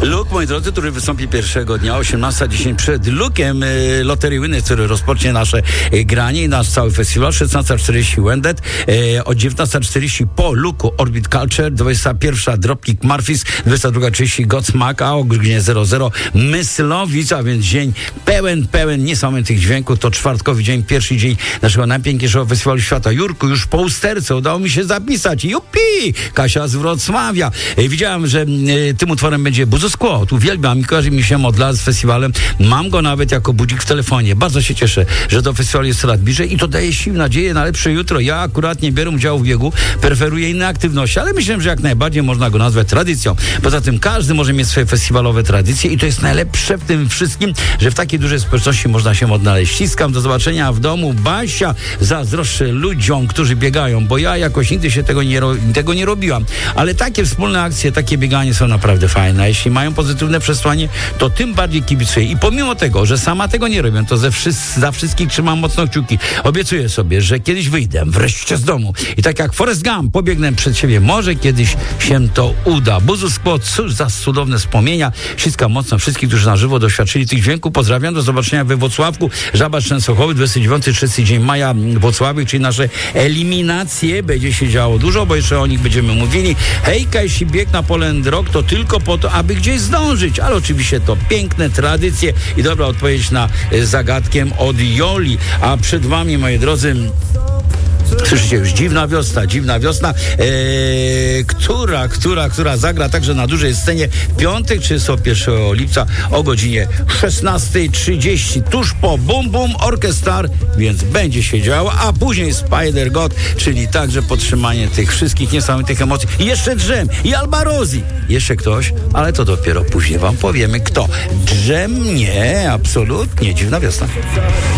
Luke, moi drodzy, który wystąpi pierwszego dnia, 18:10 przed Luke'em Loterii Winner, który rozpocznie nasze granie i nasz cały festiwal. 16:40 Wendet, od 19:40 po Luke'u Orbit Culture, 21 Dropkick Murphys, 22:30 Godsmack, a o godzinie 00 Myslowic, a więc dzień pełen niesamowitych dźwięków. To czwartkowy dzień, pierwszy dzień naszego najpiękniejszego festiwalu świata. Jurku, już po usterce udało mi się zapisać. Jupi! Kasia z Wrocławia. Widziałem, że tym utworem będzie Buzoskło. Uwielbiam i kojarzy mi się od lat z festiwalem. Mam go nawet jako budzik w telefonie. Bardzo się cieszę, że do festiwalu jest coraz bliżej i to daje sił, nadzieję na lepsze jutro. Ja akurat nie biorę udziału w biegu, preferuję inne aktywności, ale myślę, że jak najbardziej można go nazwać tradycją. Poza tym każdy może mieć swoje festiwalowe tradycje i to jest najlepsze w tym wszystkim, że w takiej dużej społeczności można się odnaleźć. Ściskam, do zobaczenia w domu. Basia, zazdroszczę ludziom, którzy biegają, bo ja jakoś nigdy się tego nie robiłam. Ale takie wspólne akcje, takie bieganie są naprawdę fajne. A jeśli mają pozytywne przesłanie, to tym bardziej kibicuję. I pomimo tego, że sama tego nie robię, to za wszystkich trzymam mocno kciuki. Obiecuję sobie, że kiedyś wyjdę wreszcie z domu i tak jak Forrest Gump pobiegnę przed siebie. Może kiedyś się to uda. Buzoskło, cóż za cudowne wspomnienia. Ściskam mocno wszystkich, którzy na żywo doświadczyli tych dźwięków. Pozdrawiam, do zobaczenia we Włocławku. Żaba Częstochowy, 29-30 dzień maja w Włocławiu, czyli nasze eliminacje. Będzie się działo dużo, bo jeszcze o nich będziemy mówili. Hejka, jeśli bieg na Poland Rock, to tylko po to, aby gdzieś zdążyć. Ale oczywiście to piękne tradycje i dobra odpowiedź na zagadkiem od Joli. A przed wami, moi drodzy, słyszycie już dziwna wiosna, która zagra także na dużej scenie w piątek, 31 lipca o godzinie 16:30, tuż po Bum Bum Orchestra, więc będzie się działo, a później Spider God, czyli także podtrzymanie tych wszystkich niesamowitych emocji. I jeszcze Drzem i Alba Rosi. Jeszcze ktoś, ale to dopiero później wam powiemy kto. Drzem nie, absolutnie, dziwna wiosna.